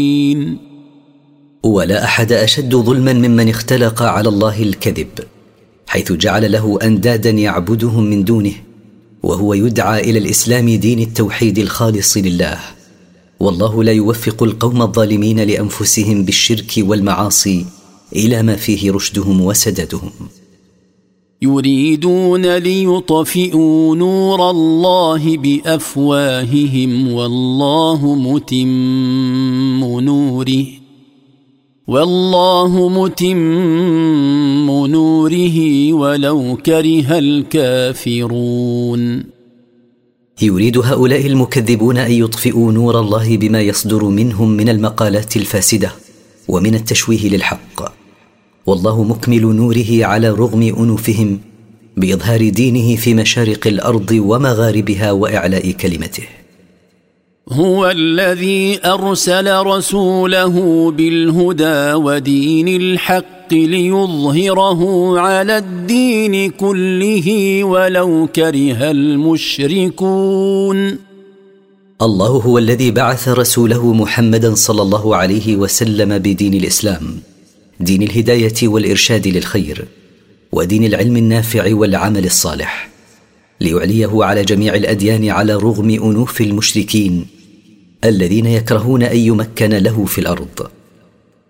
ولا أحد أشد ظلما ممن اختلق على الله الكذب، حيث جعل له أندادا يعبدهم من دونه، وهو يدعى إلى الإسلام دين التوحيد الخالص لله. والله لا يوفق القوم الظالمين لأنفسهم بالشرك والمعاصي إلى ما فيه رشدهم وسدادهم. يريدون ليطفئوا نور الله بأفواههم والله متم نوره ولو كره الكافرون. يريد هؤلاء المكذبون أن يطفئوا نور الله بما يصدر منهم من المقالات الفاسدة ومن التشويه للحق، والله مكمل نوره على رغم أنوفهم بإظهار دينه في مشارق الأرض ومغاربها وإعلاء كلمته. هو الذي أرسل رسوله بالهدى ودين الحق ليظهره على الدين كله ولو كره المشركون. الله هو الذي بعث رسوله محمدا صلى الله عليه وسلم بدين الإسلام، دين الهداية والإرشاد للخير، ودين العلم النافع والعمل الصالح، ليعليه على جميع الأديان على رغم أنوف المشركين الذين يكرهون أن يمكن له في الأرض.